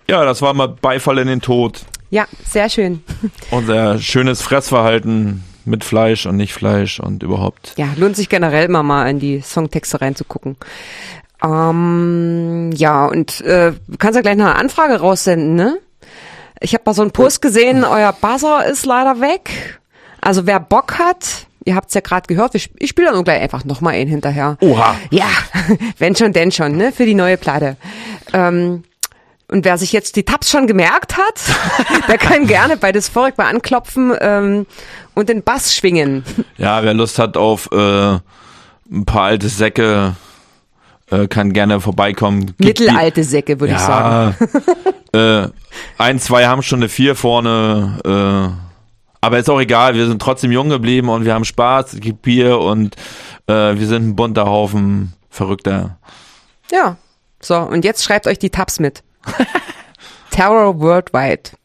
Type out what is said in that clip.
Ja, das war mal Beifall in den Tod. Ja, sehr schön. Unser schönes Fressverhalten mit Fleisch und nicht Fleisch und überhaupt. Ja, lohnt sich generell immer mal in die Songtexte reinzugucken. Ja, und du kannst ja gleich noch eine Anfrage raussenden, ne? Ich habe mal so einen Post gesehen, euer Buzzer ist leider weg. Also wer Bock hat, ihr habt es ja gerade gehört, ich spiele dann gleich einfach nochmal einen hinterher. Oha. Ja, wenn schon, denn schon, ne? Für die neue Platte. Und wer sich jetzt die Tabs schon gemerkt hat, der kann gerne bei Dysphoric mal anklopfen und den Bass schwingen. Ja, wer Lust hat auf ein paar alte Säcke, kann gerne vorbeikommen. Mittelalte Säcke, würde ich sagen. 1, 2 haben schon eine 4 vorne, aber ist auch egal, wir sind trotzdem jung geblieben und wir haben Spaß, es gibt Bier und wir sind ein bunter Haufen Verrückter. Ja, so, und jetzt schreibt euch die Tabs mit. Terror Worldwide.